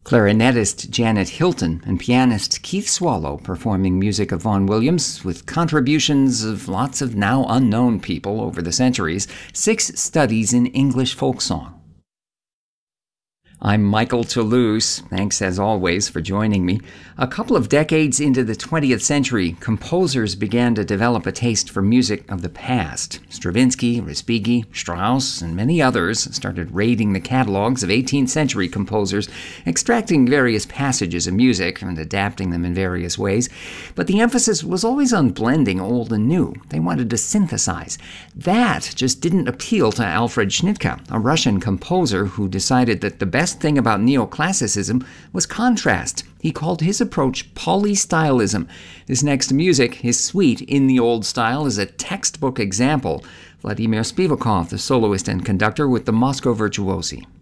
Clarinetist Janet Hilton and pianist Keith Swallow performing music of Vaughan Williams with contributions of lots of now unknown people over the centuries, 6 studies in English folk song. I'm Michael Toulouse. Thanks, as always, for joining me. A couple of decades into the 20th century, composers began to develop a taste for music of the past. Stravinsky, Respighi, Strauss, and many others started raiding the catalogs of 18th century composers, extracting various passages of music and adapting them in various ways. But the emphasis was always on blending old and new. They wanted to synthesize. That just didn't appeal to Alfred Schnittke, a Russian composer who decided that the best thing about neoclassicism was contrast. He called his approach polystylism. This next music, his suite in the old style, is a textbook example. Vladimir Spivakov, the soloist and conductor with the Moscow Virtuosi.